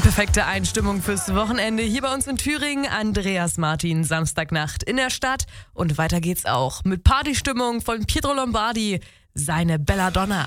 perfekte Einstimmung fürs Wochenende hier bei uns in Thüringen. Andreas Martin, Samstagnacht in der Stadt. Und weiter geht's auch mit Partystimmung von Pietro Lombardi, seine Belladonna.